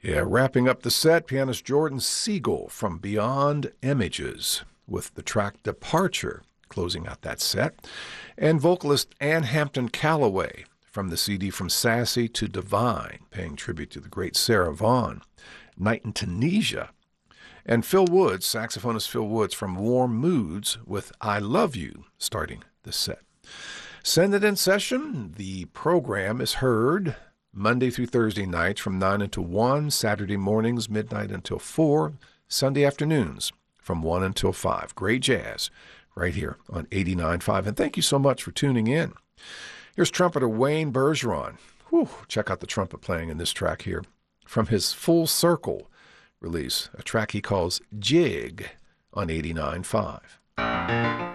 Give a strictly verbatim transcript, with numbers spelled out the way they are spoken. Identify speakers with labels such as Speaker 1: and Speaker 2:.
Speaker 1: Yeah, wrapping up the set, pianist Jordan Siegel from Beyond Images with the track Departure, closing out that set. And vocalist Ann Hampton Calloway from the C D From Sassy to Divine, paying tribute to the great Sarah Vaughan, Night in Tunisia. And Phil Woods, saxophonist Phil Woods from Warm Moods with I Love You, starting the set. Send It In Session. The program is heard Monday through Thursday nights from nine until one, Saturday mornings, midnight until four, Sunday afternoons from one until five. Great jazz right here on eighty-nine point five. And thank you so much for tuning in. Here's trumpeter Wayne Bergeron. Whew, check out the trumpet playing in this track here from his Full Circle release, a track he calls Jig on eighty-nine point five.